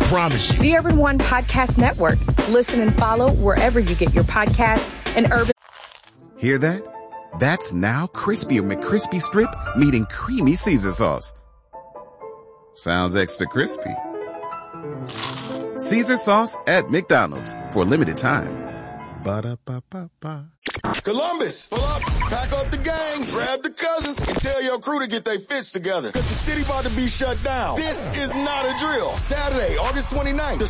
Promise you. The Urban One Podcast Network. Listen and follow wherever you get your podcasts and Urban. Hear that? That's now Crispy McCrispy Strip meeting Creamy Caesar Sauce. Sounds extra crispy. Caesar Sauce at McDonald's for a limited time. Ba-da-ba-ba-ba. Columbus, pull up, pack up the gang, grab the cousins, and tell your crew to get their fits together. Cause the city about to be shut down. This is not a drill. Saturday, August 29th.